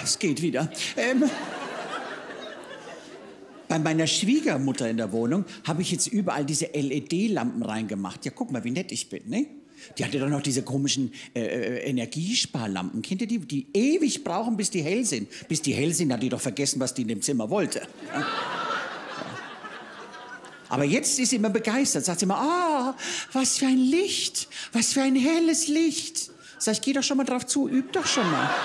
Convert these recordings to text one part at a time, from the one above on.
es geht wieder. Bei meiner Schwiegermutter in der Wohnung habe ich jetzt überall diese LED-Lampen reingemacht. Ja, guck mal, wie nett ich bin, ne? Die hatte doch noch diese komischen Energiesparlampen. Kennt ihr die? Die ewig brauchen, bis die hell sind. Bis die hell sind, hat die doch vergessen, was die in dem Zimmer wollte. Ja? Aber jetzt ist sie immer begeistert. Sagt sie immer, ah, was für ein Licht. Was für ein helles Licht. Sag ich, geh doch schon mal drauf zu, üb doch schon mal.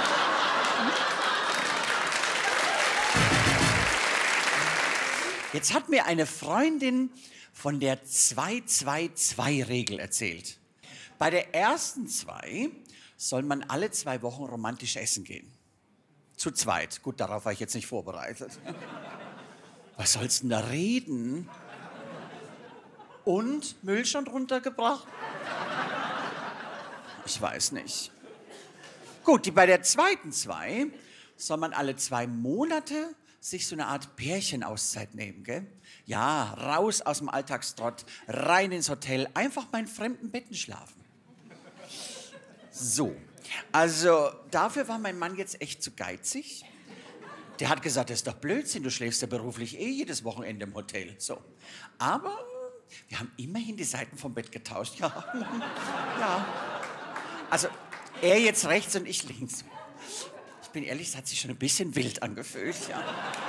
Jetzt hat mir eine Freundin von der 2-2-2-Regel erzählt. Bei der ersten 2 soll man alle 2 Wochen romantisch essen gehen. Zu zweit. Gut, darauf war ich jetzt nicht vorbereitet. Was sollst denn da reden? Und Müll schon runtergebracht? Ich weiß nicht. Gut, bei der zweiten 2 soll man alle 2 Monate sich so eine Art Pärchenauszeit nehmen, gell? Ja, raus aus dem Alltagstrott, rein ins Hotel, einfach mal in fremden Betten schlafen. So, also dafür war mein Mann jetzt echt zu geizig. Der hat gesagt, das ist doch Blödsinn, du schläfst ja beruflich eh jedes Wochenende im Hotel. So, aber wir haben immerhin die Seiten vom Bett getauscht. Ja, ja. Also er jetzt rechts und ich links. Ich bin ehrlich, es hat sich schon ein bisschen wild angefühlt. Ja.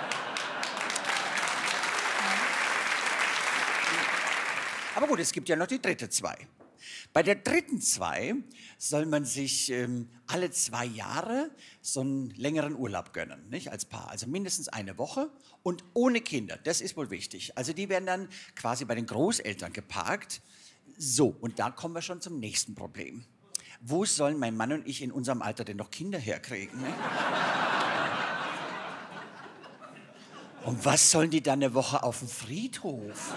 Aber gut, es gibt ja noch die dritte 2. Bei der dritten 2 soll man sich alle 2 Jahre so einen längeren Urlaub gönnen, nicht, als Paar. Also mindestens eine Woche und ohne Kinder. Das ist wohl wichtig. Also die werden dann quasi bei den Großeltern geparkt. So, und da kommen wir schon zum nächsten Problem. Wo sollen mein Mann und ich in unserem Alter denn noch Kinder herkriegen? Ne? Und was sollen die dann eine Woche auf dem Friedhof?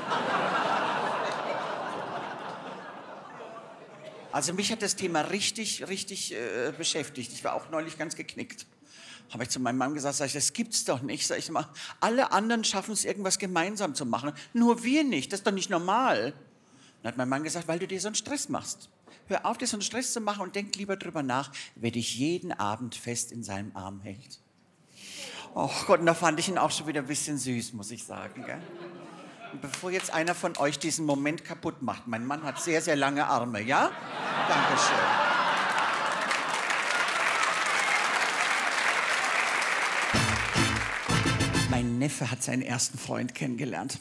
Also mich hat das Thema richtig beschäftigt. Ich war auch neulich ganz geknickt. Habe ich zu meinem Mann gesagt, sag ich, das gibt's doch nicht. Sag ich mal, alle anderen schaffen es, irgendwas gemeinsam zu machen. Nur wir nicht, das ist doch nicht normal. Dann hat mein Mann gesagt, weil du dir so einen Stress machst. Hör auf, dir so einen Stress zu machen und denk lieber drüber nach, wer dich jeden Abend fest in seinem Arm hält. Oh Gott, und da fand ich ihn auch schon wieder ein bisschen süß, muss ich sagen. Gell? Und bevor jetzt einer von euch diesen Moment kaputt macht, mein Mann hat sehr, sehr lange Arme, ja? Dankeschön. Mein Neffe hat seinen ersten Freund kennengelernt.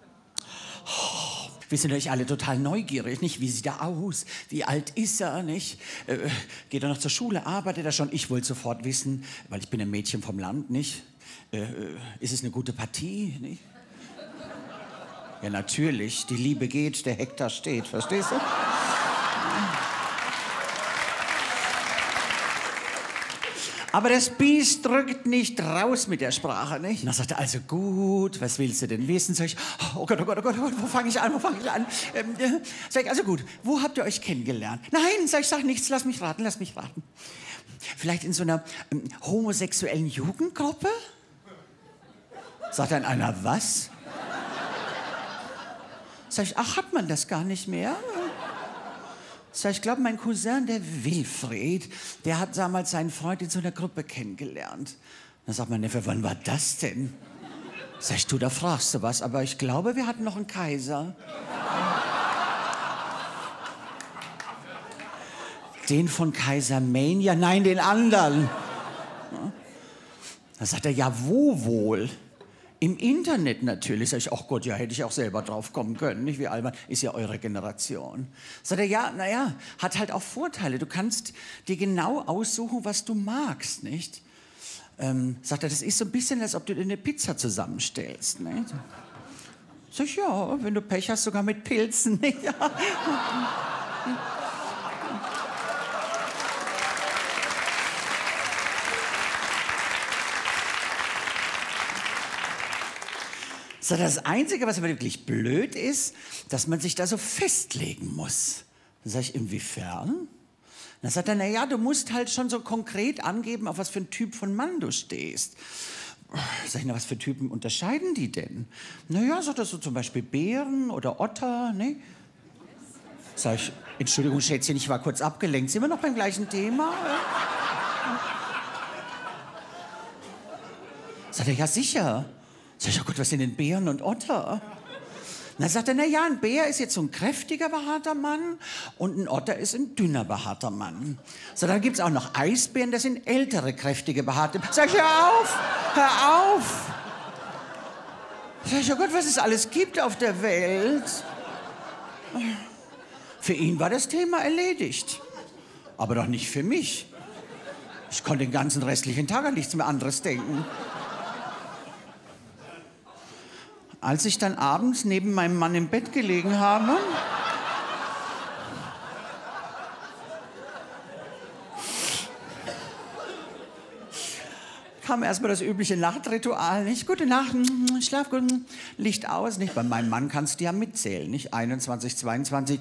Wir sind euch alle total neugierig, nicht? Wie sieht er aus? Wie alt ist er, nicht? Geht er noch zur Schule? Arbeitet er schon? Ich wollte sofort wissen, weil ich bin ein Mädchen vom Land, nicht? Ist es eine gute Partie, nicht? Ja, natürlich. Die Liebe geht, der Hektar steht. Verstehst du? Aber das Biest drückt nicht raus mit der Sprache, nicht? Und dann sagt er, also gut, was willst du denn wissen? Sag ich, oh Gott, oh Gott, oh Gott, wo fange ich an, Sag ich, also gut, wo habt ihr euch kennengelernt? Nein, sag nichts, lass mich raten. Vielleicht in so einer homosexuellen Jugendgruppe? Sagt dann einer, was? Sag ich, ach, hat man das gar nicht mehr? Sag ich, glaube, mein Cousin, der Wilfried, der hat damals seinen Freund in so einer Gruppe kennengelernt. Dann sagt mein Neffe, wann war das denn? Sag ich, du, da fragst du was, aber ich glaube, wir hatten noch einen Kaiser. Den von Kaiser Mania? Nein, den anderen. Dann sagt er, ja, wo wohl? Im Internet natürlich. Sag ich, ach Gott, ja, hätte ich auch selber drauf kommen können. Nicht wie albern, ist ja eure Generation. Sagt er, ja, naja, hat halt auch Vorteile. Du kannst dir genau aussuchen, was du magst, nicht? Sagt er, das ist so ein bisschen, als ob du dir eine Pizza zusammenstellst, nicht? Sag ich, ja, wenn du Pech hast, sogar mit Pilzen, nicht? Ja. So, das Einzige, was aber wirklich blöd ist, dass man sich da so festlegen muss. Dann sag ich, inwiefern? Dann sagt er, naja, du musst halt schon so konkret angeben, auf was für ein Typ von Mann du stehst. Sag ich, na, was für Typen unterscheiden die denn? Naja, sagt er so zum Beispiel Bären oder Otter, ne? Sag ich, Entschuldigung, Schätzchen, ich war kurz abgelenkt. Sind wir noch beim gleichen Thema? Sagt er, ja sicher. Sag ich, oh Gott, was sind denn Bären und Otter? Und dann sagt er, na ja, ein Bär ist jetzt so ein kräftiger, behaarter Mann und ein Otter ist ein dünner, behaarter Mann. So, dann gibt es auch noch Eisbären, das sind ältere, kräftige, behaarte. Sag ich, hör auf, hör auf. Sag ich, oh Gott, was es alles gibt auf der Welt. Für ihn war das Thema erledigt. Aber doch nicht für mich. Ich konnte den ganzen restlichen Tag an nichts mehr anderes denken. Als ich dann abends neben meinem Mann im Bett gelegen habe, kam erstmal das übliche Nachtritual, nicht? Gute Nacht, schlaf gut, Licht aus, nicht? Bei meinem Mann kannst du ja mitzählen, nicht? 21, 22.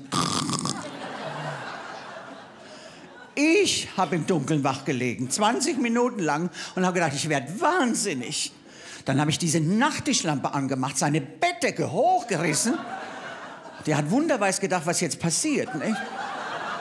Ich habe im Dunkeln wach gelegen, 20 Minuten lang und habe gedacht, ich werde wahnsinnig. Dann habe ich diese Nachttischlampe angemacht, seine Bettdecke hochgerissen. Der hat wunderweise gedacht, was jetzt passiert, nicht?